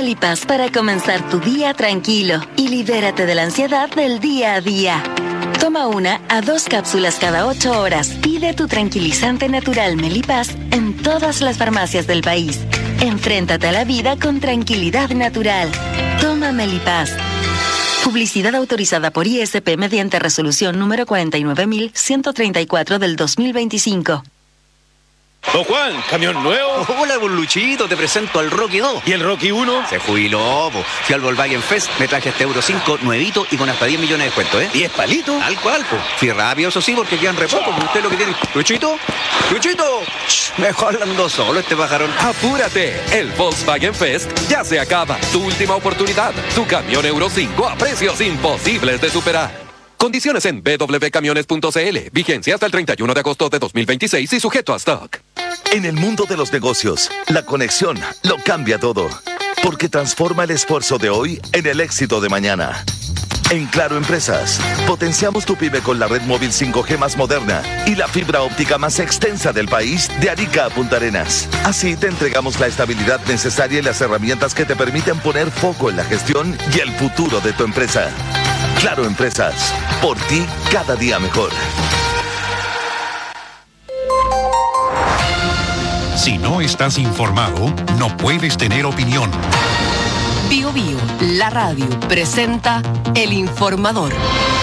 Melipaz para comenzar tu día tranquilo y libérate de la ansiedad del día a día. Toma 1 a 2 cápsulas cada 8 horas. Pide tu tranquilizante natural Melipaz en todas las farmacias del país. Enfréntate a la vida con tranquilidad natural. Toma Melipaz. Publicidad autorizada por ISP mediante resolución número 49.134 del 2025. Don Juan, ¿camión nuevo? Hola, don Luchito, te presento al Rocky 2. ¿Y el Rocky 1? Se jubiló, po. Fui al Volkswagen Fest, me traje este Euro 5 nuevito y con hasta 10 millones de descuento, ¿eh? ¿10 palitos? Tal cual, po. Fui rápido, eso sí, porque quedan re poco, pues usted lo que tiene. Luchito, Luchito, mejor ando solo este pajarón. Apúrate, el Volkswagen Fest ya se acaba. Tu última oportunidad, tu camión Euro 5 a precios imposibles de superar. Condiciones en www.camiones.cl. Vigencia hasta el 31 de agosto de 2026 y sujeto a stock. En el mundo de los negocios, la conexión lo cambia todo. Porque transforma el esfuerzo de hoy en el éxito de mañana. En Claro Empresas, potenciamos tu pyme con la red móvil 5G más moderna y la fibra óptica más extensa del país de Arica a Punta Arenas. Así te entregamos la estabilidad necesaria y las herramientas que te permiten poner foco en la gestión y el futuro de tu empresa. Claro Empresas, por ti cada día mejor. Si no estás informado, no puedes tener opinión. Bio Bio, la radio, presenta El Informador.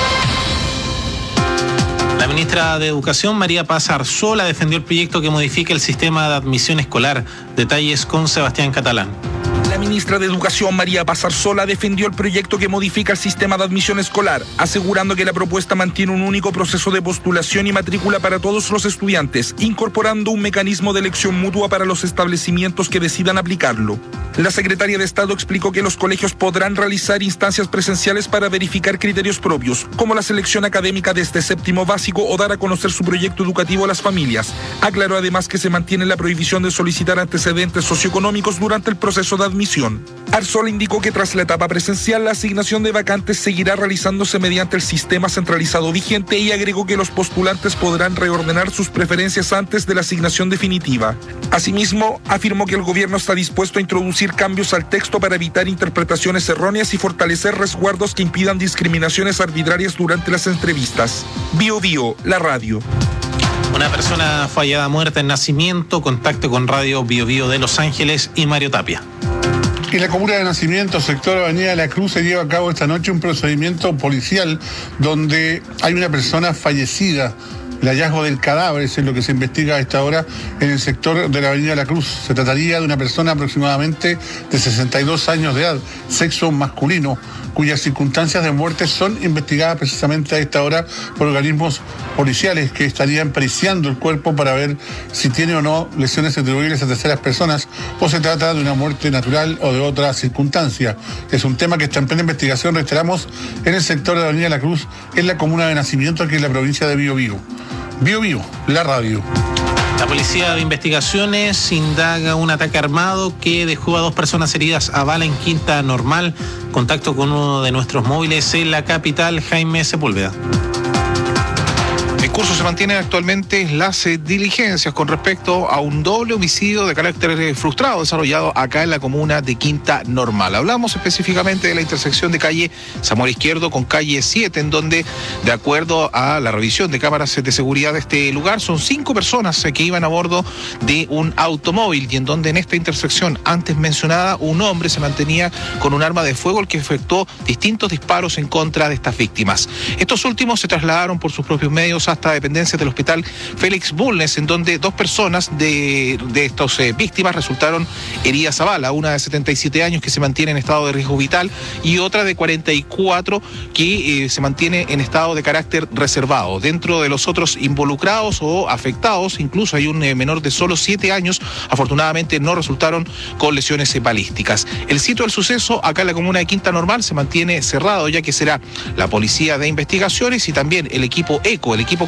La ministra de Educación, María Paz Arzola, defendió el proyecto que modifica el sistema de admisión escolar. Detalles con Sebastián Catalán. La ministra de Educación, María Paz Arzola, defendió el proyecto que modifica el sistema de admisión escolar, asegurando que la propuesta mantiene un único proceso de postulación y matrícula para todos los estudiantes, incorporando un mecanismo de elección mutua para los establecimientos que decidan aplicarlo. La secretaria de Estado explicó que los colegios podrán realizar instancias presenciales para verificar criterios propios, como la selección académica desde séptimo básico o dar a conocer su proyecto educativo a las familias. Aclaró además que se mantiene la prohibición de solicitar antecedentes socioeconómicos durante el proceso de admisión. Arzola indicó que tras la etapa presencial, la asignación de vacantes seguirá realizándose mediante el sistema centralizado vigente y agregó que los postulantes podrán reordenar sus preferencias antes de la asignación definitiva. Asimismo, afirmó que el gobierno está dispuesto a introducir cambios al texto para evitar interpretaciones erróneas y fortalecer resguardos que impidan discriminaciones arbitrarias durante las entrevistas. Bio Bio, la radio. Una persona fue hallada muerta en Nacimiento. Contacto con Radio Bio Bio de Los Ángeles y Mario Tapia. En la comuna de Nacimiento, sector Avenida de la Cruz, se lleva a cabo esta noche un procedimiento policial donde hay una persona fallecida. El hallazgo del cadáver es lo que se investiga a esta hora en el sector de la Avenida de la Cruz. Se trataría de una persona aproximadamente de 62 años de edad, sexo masculino, cuyas circunstancias de muerte son investigadas precisamente a esta hora por organismos policiales que estarían periciando el cuerpo para ver si tiene o no lesiones atribuibles a terceras personas o se trata de una muerte natural o de otra circunstancia. Es un tema que está en plena investigación, reiteramos, en el sector de la Avenida de la Cruz, en la comuna de Nacimiento, aquí en la provincia de Bio Bio. Bio Bio, la radio. La Policía de Investigaciones indaga un ataque armado que dejó a 2 personas heridas a bala en Quinta Normal. Contacto con uno de nuestros móviles en la capital, Jaime Sepúlveda. En curso se mantienen actualmente las diligencias con respecto a un doble homicidio de carácter frustrado desarrollado acá en la comuna de Quinta Normal. Hablamos específicamente de la intersección de calle Zamora Izquierdo con calle 7, en donde, de acuerdo a la revisión de cámaras de seguridad de este lugar, son 5 personas que iban a bordo de un automóvil y en donde en esta intersección antes mencionada un hombre se mantenía con un arma de fuego el que efectuó distintos disparos en contra de estas víctimas. Estos últimos se trasladaron por sus propios medios hasta dependencias del hospital Félix Bulnes, en donde 2 personas de estas víctimas resultaron heridas a bala, una de 77 años que se mantiene en estado de riesgo vital y otra de 44 que se mantiene en estado de carácter reservado. Dentro de los otros involucrados o afectados, incluso hay un menor de solo 7 años, afortunadamente no resultaron con lesiones balísticas. El sitio del suceso, acá en la comuna de Quinta Normal, se mantiene cerrado, ya que será la Policía de Investigaciones y también el equipo ECO, el equipo